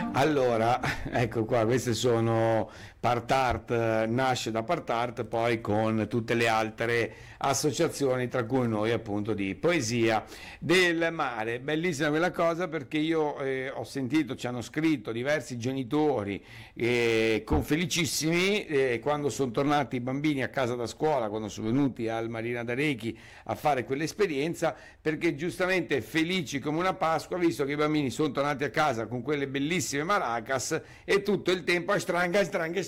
Allora, ecco qua, queste sono Part Art, nasce da Part Art, poi con tutte le altre associazioni, tra cui noi appunto di poesia del mare. Bellissima quella cosa perché io ho sentito, ci hanno scritto diversi genitori con felicissimi quando sono tornati i bambini a casa da scuola, quando sono venuti al Marina d'Arechi a fare quell'esperienza, perché giustamente felici come una Pasqua, visto che i bambini sono tornati a casa con quelle bellissime maracas e tutto il tempo stranga,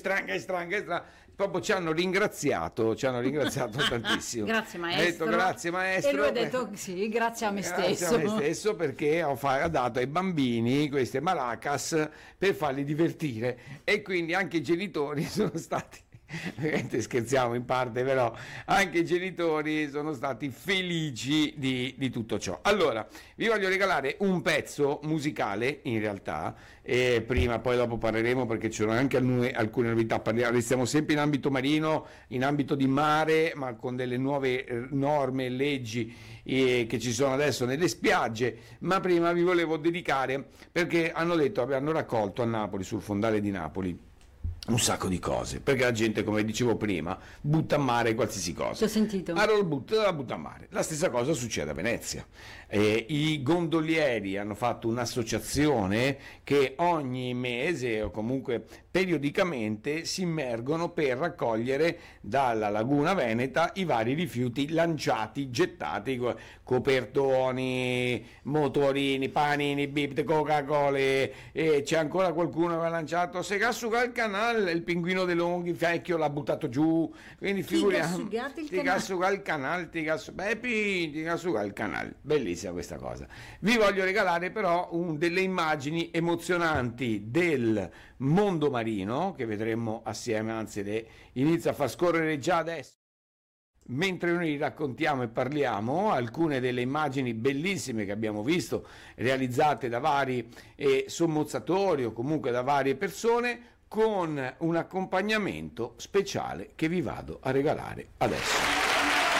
proprio ci hanno ringraziato tantissimo. Grazie Ha detto maestro. grazie maestro. E lui ha detto sì, grazie a me stesso. Grazie a me stesso perché ha dato ai bambini queste maracas per farli divertire, e quindi anche i genitori sono stati, scherziamo in parte, però anche i genitori sono stati felici di tutto ciò. Allora, vi voglio regalare un pezzo musicale, in realtà, prima, poi dopo parleremo perché ci sono anche alcune novità, restiamo sempre in ambito marino, in ambito di mare, ma con delle nuove norme e leggi che ci sono adesso nelle spiagge. Ma prima vi volevo dedicare, perché hanno raccolto a Napoli, sul fondale di Napoli, un sacco di cose, perché la gente, come dicevo prima, butta a mare qualsiasi cosa. Ti ho sentito. Allora la butta a mare. La stessa cosa succede a Venezia. I gondolieri hanno fatto un'associazione che ogni mese o comunque periodicamente si immergono per raccogliere dalla laguna veneta i vari rifiuti lanciati, gettati, copertoni, motorini, panini, bibite, Coca-Cola, e c'è ancora qualcuno che ha lanciato se gassuga il canale, il pinguino De Longhi vecchio l'ha buttato giù, quindi figuriamo, ti gassuga il canale, ti gassuga il canale. Bellissima questa cosa. Vi voglio regalare però delle immagini emozionanti del mondo marino che vedremo assieme, anzi inizia a far scorrere già adesso mentre noi raccontiamo e parliamo, alcune delle immagini bellissime che abbiamo visto realizzate da vari sommozzatori o comunque da varie persone, con un accompagnamento speciale che vi vado a regalare adesso.